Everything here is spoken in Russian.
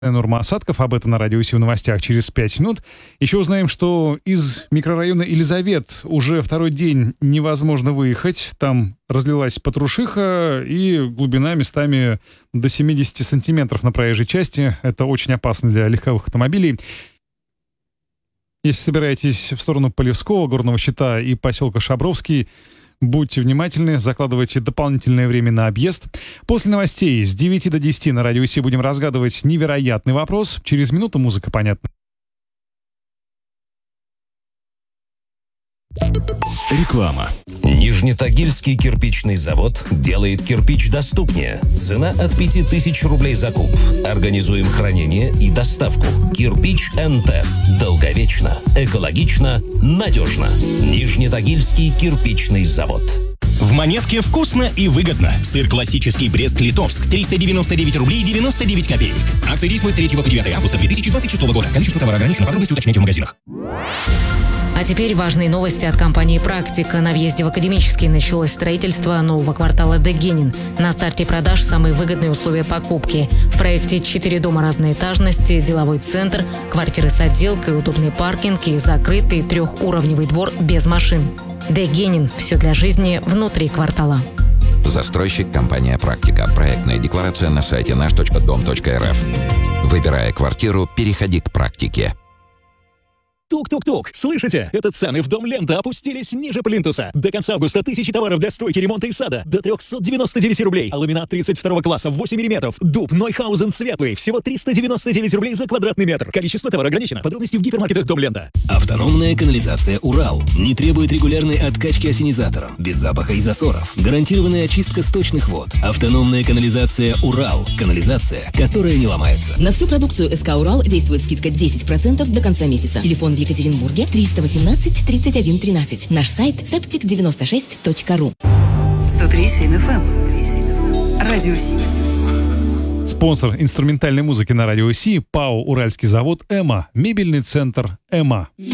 Норма осадков, об этом на радио СИ в новостях через 5 минут. Еще узнаем, что из микрорайона Елизавет уже второй день невозможно выехать. Там разлилась патрушиха и глубина местами до 70 сантиметров на проезжей части. Это очень опасно для легковых автомобилей. Если собираетесь в сторону Полевского, Горного Щита и поселка Шабровский, будьте внимательны, закладывайте дополнительное время на объезд. После новостей с 9 до 10 на радио СИ будем разгадывать невероятный вопрос. Через минуту музыка, понятно. Реклама. Нижнетагильский кирпичный завод делает кирпич доступнее. Цена от 5000 рублей за куб. Организуем хранение и доставку. Кирпич НТ. Долговечно, экологично, надежно. Нижнетагильский кирпичный завод. В Монетке вкусно и выгодно. Сыр классический Брест-Литовск 399 рублей 99 копеек. Акция действует с 3 по 9 августа 2026 года. Количество товара ограничено. Подробности уточняйте в магазинах. А теперь важные новости от компании «Практика». На въезде в Академический началось строительство нового квартала Дегенин. На старте продаж самые выгодные условия покупки. В проекте 4 дома разной этажности, деловой центр, квартиры с отделкой, удобный паркинг и закрытый трехуровневый двор без машин. Дегенин. Все для жизни внутри квартала. Застройщик компания «Практика». Проектная декларация на сайте наш.дом.рф. Выбирая квартиру, переходи к «Практике». Тук-тук-тук. Слышите? Это цены в Дом Лента опустились ниже плинтуса. До конца августа 1000 товаров для стройки, ремонта и сада. До 399 рублей. Ламинат 32 класса 8 мм. Дуб Нойхаузен светлый. Всего 399 рублей за квадратный метр. Количество товара ограничено. Подробности в гипермаркетах Дом Лента. Автономная канализация «Урал». Не требует регулярной откачки ассенизатором. Без запаха и засоров. Гарантированная очистка сточных вод. Автономная канализация «Урал». Канализация, которая не ломается. На всю продукцию СК «Урал» действует скидка 10% до конца месяца. Телефон в Екатеринбурге 318 31 13. Наш сайт septic96.ru. 103.7 FM. Радио СИ. Спонсор инструментальной музыки на радио СИ — ПАО «Уральский завод» «Эма». Мебельный центр «Эма».